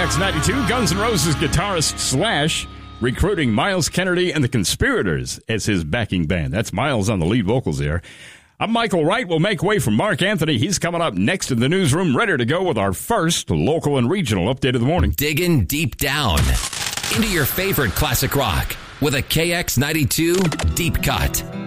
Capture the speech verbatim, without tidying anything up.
X ninety-two, Guns N' Roses guitarist Slash recruiting Miles Kennedy and the Conspirators as his backing band. That's Miles on the lead vocals there. I'm Michael Wright. We'll make way for Mark Anthony. He's coming up next in the newsroom, ready to go with our first local and regional update of the morning. Digging deep down into your favorite classic rock with a K X ninety-two Deep Cut.